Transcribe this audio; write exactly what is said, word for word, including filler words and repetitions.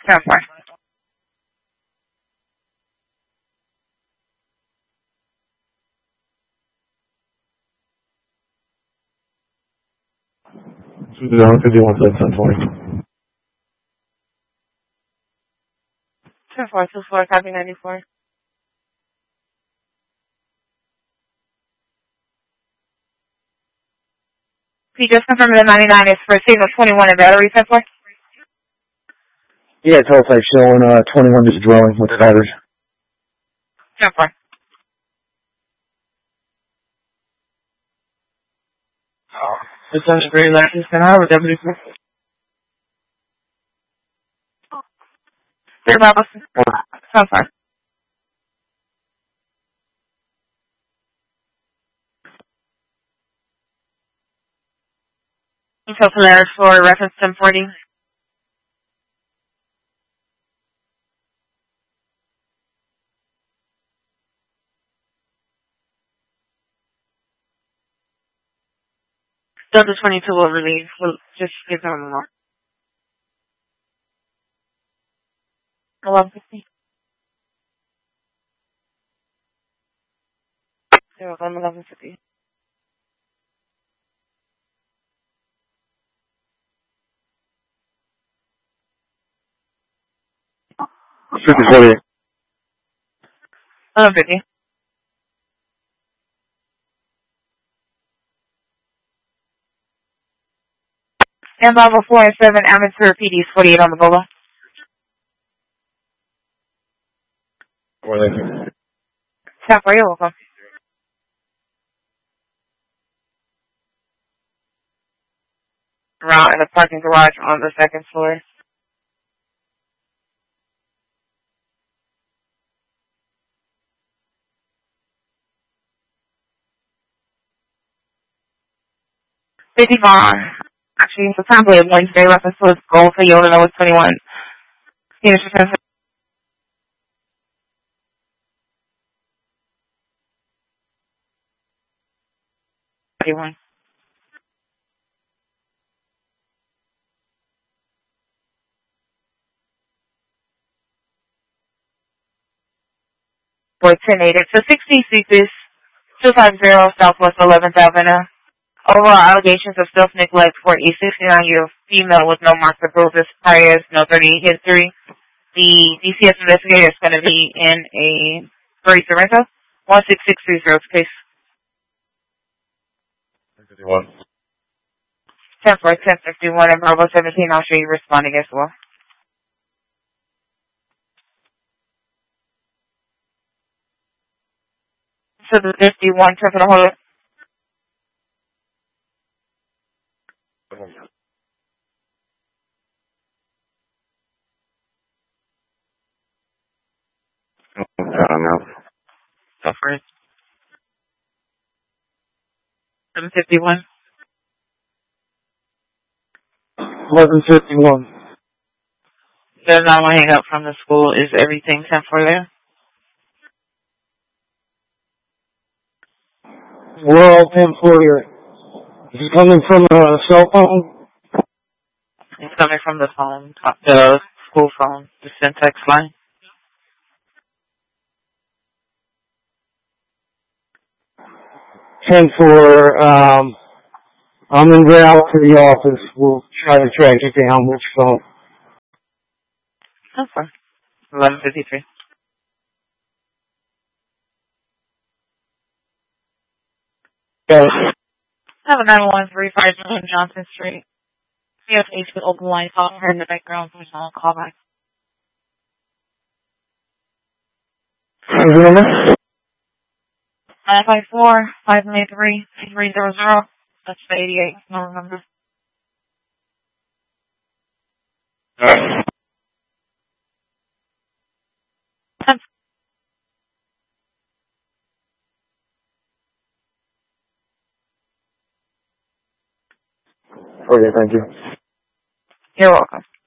ten four. Zone fifty-one, ten forty. ten four, two four, copy ninety-four. Can you just confirm the ninety-nine is for signal twenty-one and battery ten four? Yeah, teletype showing uh, twenty-one just drawing with the batteries. ten four. Oh, this one's green light is ten hour, W four. Three Bravo. ten four. Intel Polaris for reference ten forty. Delta twenty-two will relieve. We'll just give them a more. eleven fifty. Zero one eleven fifty. fifty forty. eleven fifty. And Bravo four and seven amateur P Ds forty-eight on the Bola. ten four, you're welcome. Around in the parking garage on the second floor. fifty-four. Actually, it's probably a Wednesday reference was gold for Yoda was twenty-one. Finish your test. thirty-one. For ten eighty. So sixty-six is two fifty Southwest eleventh Avenue. Overall allegations of self-neglect for a sixty-nine-year-old female with no marks of bruises, priors, no thirty history. The D C S investigator is going to be in a Furry Sorrento. one six six three zero, case. fifty-one. ten four, ten fifty-one, and Bravo seventeen. I'll show you responding as well. So the fifty-one, ten for the hold. Go for it. seven fifty-one. eleven fifty-one. There's not one hang up from the school. Is everything ten for there? We're all ten forty. Is it coming from a cell phone? It's coming from the phone, the school phone, the Syntex line. ten four, um, I'm in route to the office. We'll try to track it down. Which phone? ten four. eleven fifty-three. Yes. Have a nine one three five on Johnson Street. C S H with open line call. Heard in the background. There's no call back. What's the number? nine five four, five nine three, three zero zero. That's the eighty-eight. No remember. Alright. Okay, thank you. You're welcome.